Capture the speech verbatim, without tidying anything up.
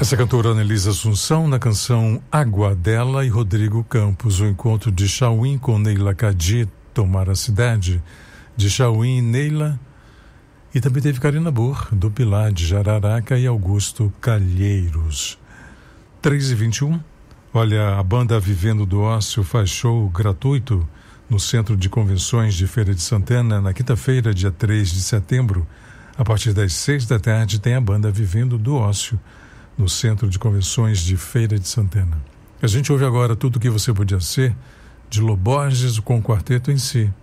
Essa cantora Annelise Assunção na canção Água dela e Rodrigo Campos, o encontro de Chauim com Neila Cadi, Tomar a Cidade, de Chauim e Neila, e também teve Karina Burr, do Pilar de Jararaca e Augusto Calheiros. três e vinte e um, olha, a banda Vivendo do Ócio faz show gratuito no Centro de Convenções de Feira de Santana, na quinta-feira, dia três de setembro, a partir das seis da tarde tem a banda Vivendo do Ócio, no Centro de Convenções de Feira de Santana. A gente ouve agora Tudo o que Você Podia Ser, de Loborges com o quarteto em si.